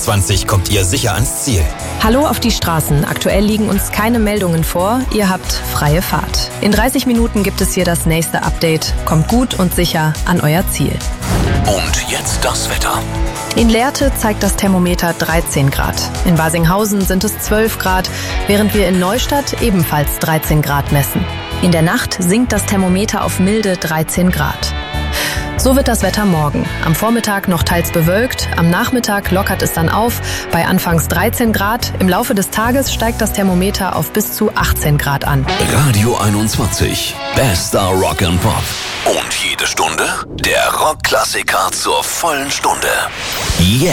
21 kommt ihr sicher ans Ziel. Hallo auf die Straßen. Aktuell liegen uns keine Meldungen vor. Ihr habt freie Fahrt. In 30 Minuten gibt es hier das nächste Update. Kommt gut und sicher an euer Ziel. Und jetzt das Wetter. In Lehrte zeigt das Thermometer 13 Grad. In Basinghausen sind es 12 Grad, während wir in Neustadt ebenfalls 13 Grad messen. In der Nacht sinkt das Thermometer auf milde 13 Grad. So wird das Wetter morgen. Am Vormittag noch teils bewölkt, am Nachmittag lockert es dann auf, bei anfangs 13 Grad. Im Laufe des Tages steigt das Thermometer auf bis zu 18 Grad an. Radio 21, bester Rock and Pop. Und jede Stunde der Rockklassiker zur vollen Stunde. Jetzt.